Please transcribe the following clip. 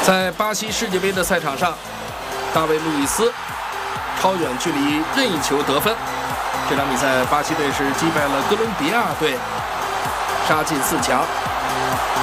在巴西世界杯的赛场上，大卫·路易斯超远距离任意球得分。这场比赛，巴西队是击败了哥伦比亚队，杀进4强。